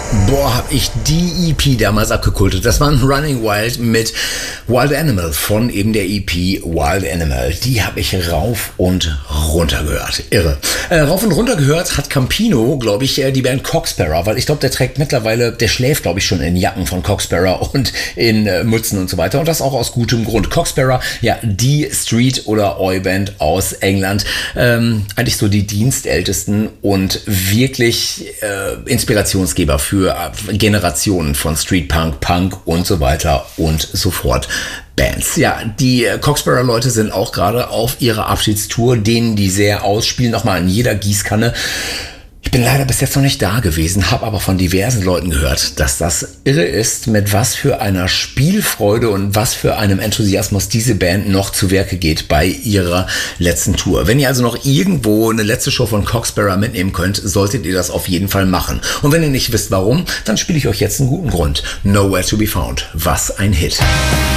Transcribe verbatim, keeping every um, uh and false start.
Boah, hab ich die E P damals abgekultet. Das war ein Running Wild mit Wild Animal von eben der E P Wild Animal. Die habe ich rauf und runter gehört. Irre. Äh, rauf und runter gehört hat Campino, glaube ich, äh, die Band Coxsparrow, weil ich glaube, der trägt mittlerweile, der schläft, glaube ich, schon in Jacken von Coxsparrow und in äh, Mützen und so weiter. Und das auch aus gutem Grund. Coxsparrow, ja, die Street- oder Oi-Band aus England. Ähm, eigentlich so die dienstältesten und wirklich äh, Inspirationsgeber für für Generationen von Street Punk, Punk und so weiter und so fort. Bands. Ja, die Coxsparrow-Leute sind auch gerade auf ihrer Abschiedstour, denen die sehr ausspielen, nochmal in jeder Gießkanne. Ich bin leider bis jetzt noch nicht da gewesen, habe aber von diversen Leuten gehört, dass das irre ist, mit was für einer Spielfreude und was für einem Enthusiasmus diese Band noch zu Werke geht bei ihrer letzten Tour. Wenn ihr also noch irgendwo eine letzte Show von Coxsparrow mitnehmen könnt, solltet ihr das auf jeden Fall machen. Und wenn ihr nicht wisst warum, dann spiele ich euch jetzt einen guten Grund. Nowhere to be found. Was ein Hit.